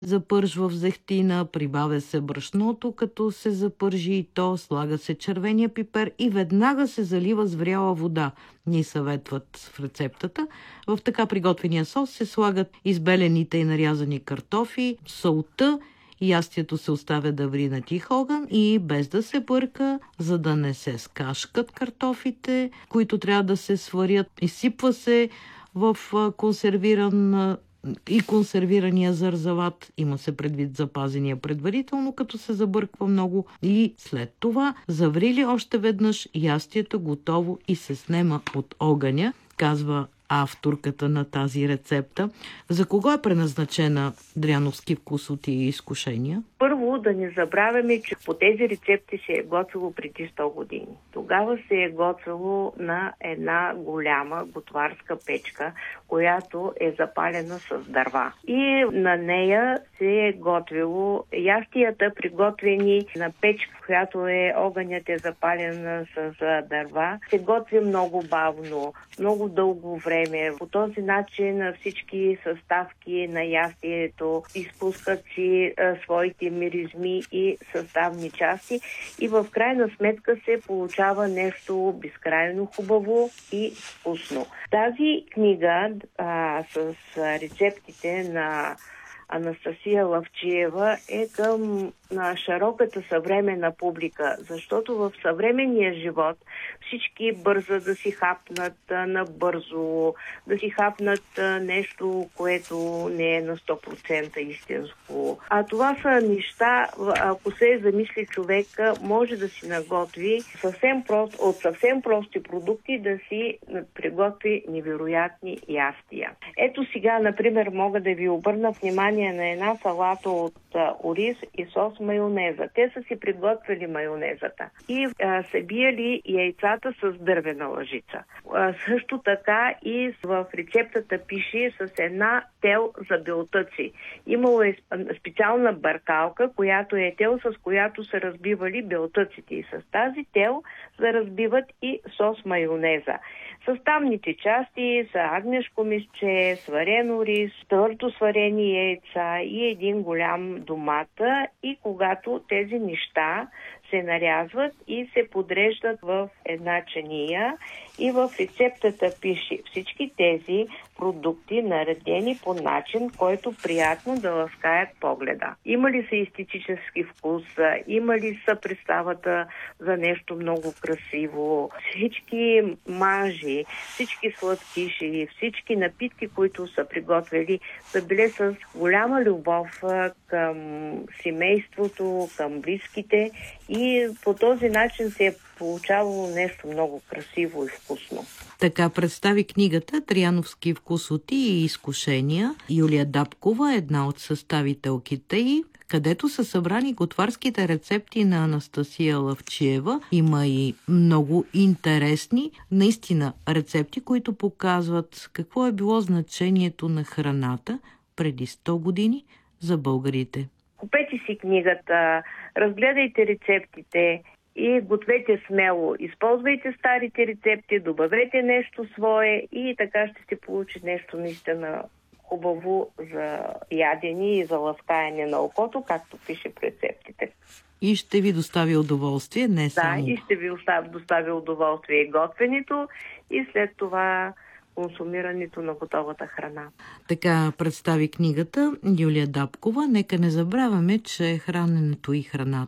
запържва в зехтина, прибавя се брашното, като се запържи и то, слага се червения пипер и веднага се залива с вряла вода. Ни съветват в рецептата. В така приготвения сос се слагат избелените и нарязани картофи, солта, ястието се оставя да ври на тих огън и без да се бърка, за да не се скашкат картофите, които трябва да се сварят. Изсипва се в консервирания зарзават, има се предвид запазения предварително, като се забърква много и след това заврили още веднъж, ястието готово и се снема от огъня, казва авторката на тази рецепта. За кого е предназначена дряновски вкусоти и изкушения? Първо да не забравяме, че по тези рецепти се е готвило преди 100 години. Тогава се е готвило на една голяма готварска печка, която е запалена с дърва. И на нея се е готвило ястията, приготвени на печка, която огънят е запален с дърва. Се готви много бавно, много дълго време. По този начин всички съставки на ястието изпускат си своите миризми и съставни части и в крайна сметка се получава нещо безкрайно хубаво и вкусно. Тази книга с рецептите на Анастасия Лавчиева е към на широката съвременна публика, защото в съвременния живот всички бързат да си хапнат набързо, да си хапнат нещо, което не е на 100% истинско. А това са неща, ако се замисли човек, може да си наготви от съвсем прости продукти да си приготви невероятни ястия. Ето сега, например, мога да ви обърна внимание на една салата от ориз и сос майонеза. Те са си приготвили майонезата и са биели яйцата с дървена лъжица. Също така и в рецептата пише с една тел за белтъци. Имало е специална бъркалка, която е тел, с която са разбивали белтъците. И с тази тел се разбиват и сос майонеза. Съставните части са агнешко месче, сварен ориз, твърдо сварени яйца и един голям домата. И когато тези неща се нарязват и се подреждат в една чания и в рецептата пише всички тези продукти наредени по начин, който приятно да ласкаят погледа. Има ли са естетически вкус, има ли са представата за нещо много красиво, всички мажи, всички сладкиши, всички напитки, които са приготвили, са били с голяма любов към семейството, към близките и по този начин се е получавало нещо много красиво и вкусно. Така представи книгата «Дряновски вкусоти и изкушения» Юлия Дапкова, една от съставителките й, където са събрани готварските рецепти на Анастасия Лавчиева. Има и много интересни, наистина, рецепти, които показват какво е било значението на храната преди 100 години за българите. Купете си книгата, разгледайте рецептите и гответе смело. Използвайте старите рецепти, добавете нещо свое и така ще се получи нещо наистина хубаво за ядене и за ласкаене на окото, както пише в рецептите. И ще ви достави удоволствие, не само... Да, и ще ви достави удоволствие и готвенето, и след това консумирането на готовата храна. Така представи книгата Юлия Дапкова. Нека не забравяме, че храненето и храната